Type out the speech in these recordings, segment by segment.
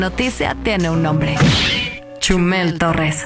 Noticia tiene un nombre. Chumel Torres.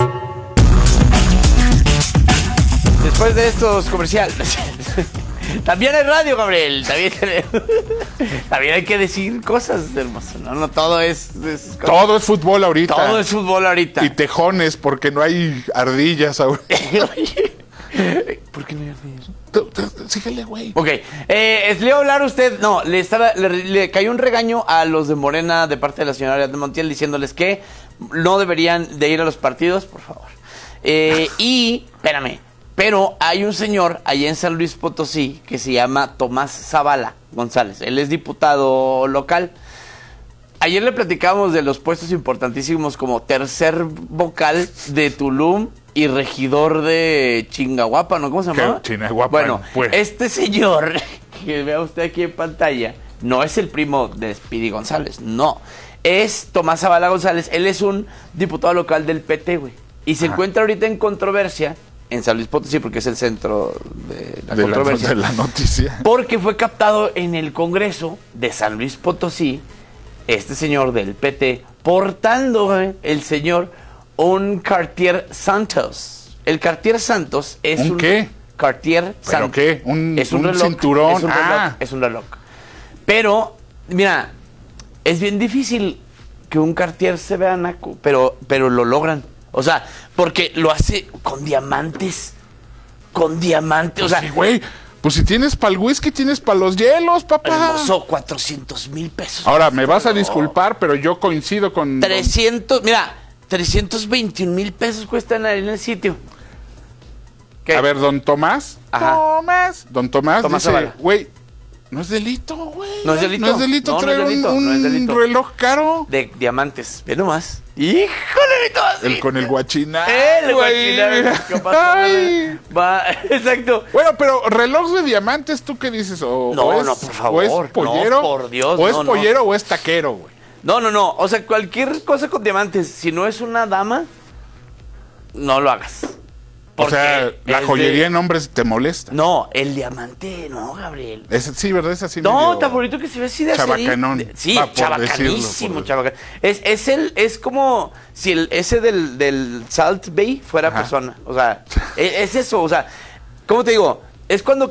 Después de estos comerciales. También hay radio, Gabriel. También hay que decir cosas, hermoso. No todo es todo es fútbol ahorita. Todo es fútbol ahorita. Y tejones, porque no hay ardillas ahorita. ¿Por qué no hay ardillas? Síguele, güey. Ok, le iba a hablar a usted. No, le cayó un regaño a los de Morena de parte de la señora Ariadna Montiel diciéndoles que no deberían de ir a los partidos, por favor. Y, espérame, pero hay un señor allá en San Luis Potosí que se llama Tomás Zavala González. Él es diputado local. Ayer le platicábamos de los puestos importantísimos como tercer vocal de Tulum y regidor de Chingahuapan, ¿no? ¿Cómo se llama? Chingahuapan. Bueno, pues. Este señor que vea usted aquí en pantalla no es el primo de Speedy González, no. Es Tomás Zavala González. Él es un diputado local del PT, güey. Y se encuentra ahorita en controversia en San Luis Potosí, porque es el centro de la controversia. De la noticia. Porque fue captado en el Congreso de San Luis Potosí, este señor del PT, portando el señor un Cartier Santos. El Cartier Santos es ¿Un qué? Cartier ¿Pero Santos. qué? Es un reloj, cinturón. Es un reloj. Pero, mira, es bien difícil que un Cartier se vea naco, pero lo logran. O sea, porque lo hace con diamantes. Con diamantes, o sea... Sí, güey. Pues si tienes para el whisky, tienes para los hielos, papá. Hermoso, 400,000 pesos. Ahora, me vas a disculpar, pero yo coincido con... 321,000 pesos cuestan en el sitio. ¿Qué? A ver, don Tomás. Ajá. Don Tomás dice, Zavala. güey, no es delito, güey. No es delito. No es delito No, no traer es delito, un no es delito. reloj caro. De diamantes. Ve nomás. ¡Híjole, mi Tomás! El con el guachiná. El guachiná. ¿Qué pasa? Ay. Va, exacto. Bueno, pero reloj de diamantes, ¿tú qué dices? No, por favor. ¿O es pollero? No, por Dios, ¿O es no, pollero o es taquero, güey? No. O sea, cualquier cosa con diamantes, si no es una dama, no lo hagas. O sea, la joyería en hombres te molesta. No, el diamante, no, Gabriel. Sí, ¿verdad? Es así. No, medio tan bonito que se ve así de chabacanón. Sí, chabacanísimo, chabacan. Es como si ese del Salt Bay fuera persona. O sea, es eso, o sea, ¿cómo te digo? Es cuando